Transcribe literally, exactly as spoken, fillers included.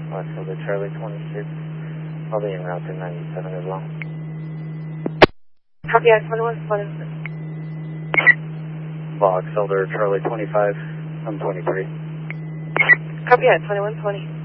Box Elder Charlie twenty-six. I'll be en route to ninety-seven as well. Copy, I twenty-one twenty-six. Box Elder Charlie twenty-five. I'm twenty-three. Copy, I twenty-one twenty.